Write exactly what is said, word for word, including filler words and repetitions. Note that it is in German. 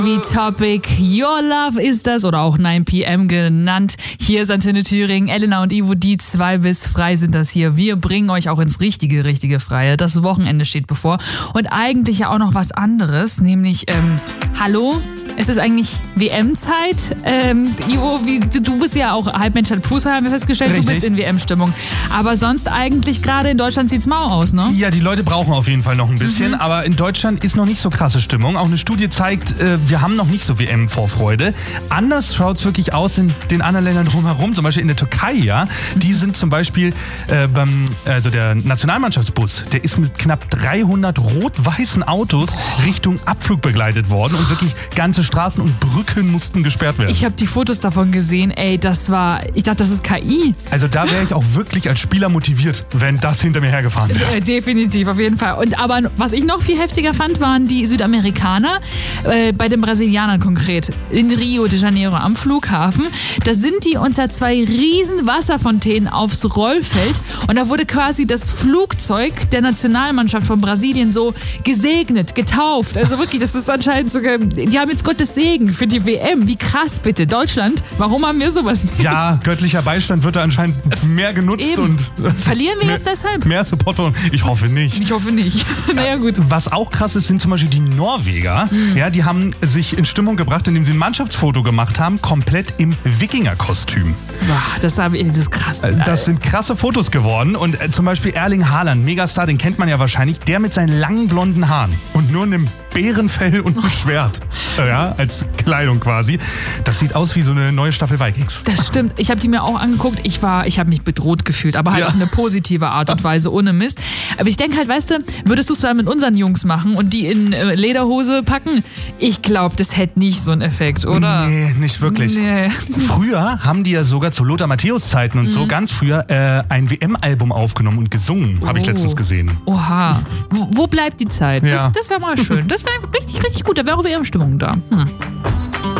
Wie Topic Your Love ist das oder auch neun P M genannt. Hier ist Antenne Thüringen, Elena und Ivo, die zwei bis frei sind das hier. Wir bringen euch auch ins richtige, richtige Freie. Das Wochenende steht bevor und eigentlich ja auch noch was anderes, nämlich, ähm, hallo? Es ist eigentlich W M-Zeit. Ähm, Ivo, wie, du bist ja auch Halbmensch, halb Fußball, haben wir festgestellt. Richtig. Du bist in W M-Stimmung. Aber sonst eigentlich gerade in Deutschland sieht's mau aus, ne? Ja, die Leute brauchen auf jeden Fall noch ein bisschen, mhm. aber in Deutschland ist noch nicht so krasse Stimmung. Auch eine Studie zeigt, äh, wir haben noch nicht so W M-Vorfreude. Anders schaut's wirklich aus in den anderen Ländern drumherum, zum Beispiel in der Türkei, ja. Die sind zum Beispiel äh, beim, also der Nationalmannschaftsbus, der ist mit knapp dreihundert rot-weißen Autos oh. Richtung Abflug begleitet worden und wirklich ganze Straßen und Brücken mussten gesperrt werden. Ich habe die Fotos davon gesehen, ey, das war, ich dachte, das ist K I. Also da wäre ich auch wirklich als Spieler motiviert, wenn das hinter mir hergefahren wäre. Äh, definitiv, auf jeden Fall. Und aber was ich noch viel heftiger fand, waren die Südamerikaner, äh, bei den Brasilianern konkret, in Rio de Janeiro am Flughafen. Da sind die unter zwei riesen Wasserfontänen aufs Rollfeld und da wurde quasi das Flugzeug der Nationalmannschaft von Brasilien so gesegnet, getauft. Also wirklich, das ist anscheinend sogar, die haben jetzt Gottes Segen für die W M. Wie krass bitte. Deutschland, warum haben wir sowas nicht? Ja, göttlicher Beistand wird da anscheinend mehr genutzt. Eben. Und verlieren wir mehr, jetzt deshalb? Mehr Support von, ich hoffe nicht. Ich hoffe nicht. Naja, gut. Was auch krass ist, sind zum Beispiel die Norweger. Mhm. Ja, die haben sich in Stimmung gebracht, indem sie ein Mannschaftsfoto gemacht haben, komplett im Wikinger-Kostüm. Ach, das, hab ich, das ist krass. Das sind krasse Fotos geworden. Und äh, zum Beispiel Erling Haaland, Megastar, den kennt man ja wahrscheinlich, der mit seinen langen blonden Haaren und nur einem Bärenfell und einem Schwert. Ja, als Kleidung quasi. Das sieht aus wie so eine neue Staffel Vikings. Das stimmt. Ich habe die mir auch angeguckt. Ich war, ich habe mich bedroht gefühlt, aber halt Ja. auf eine positive Art und Weise, ohne Mist. Aber ich denke halt, weißt du, würdest du es dann mit unseren Jungs machen und die in äh, Lederhose packen? Ich glaube, das hätte nicht so einen Effekt, oder? Nee, nicht wirklich. Nee. Früher haben die ja sogar zu Lothar Matthäus Zeiten und so ganz früher äh, ein W M-Album aufgenommen und gesungen. Habe ich Oh. letztens gesehen. Oha. Wo, wo bleibt die Zeit? Ja. Das, das wäre mal schön. Das wäre richtig, richtig gut. Da wäre auch W M-Stimmung da. Hm.